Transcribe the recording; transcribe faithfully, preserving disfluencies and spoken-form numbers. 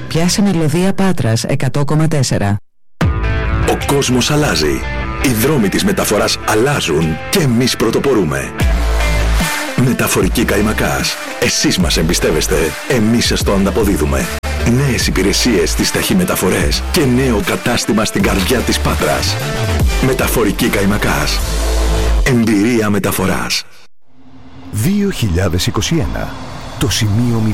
Πιάσε μελωδία Πάτρας εκατό κόμμα τέσσερα. Ο κόσμος αλλάζει. Οι δρόμοι της μεταφοράς αλλάζουν και εμείς πρωτοπορούμε. Μεταφορική Καϊμακάς. Εσείς μας εμπιστεύεστε, εμείς σας το ανταποδίδουμε. Νέες υπηρεσίες στις ταχυμεταφορές και νέο κατάστημα στην καρδιά της Πάτρας. Μεταφορική Καϊμακάς. Εμπειρία μεταφοράς. δύο χιλιάδες είκοσι ένα. Το σημείο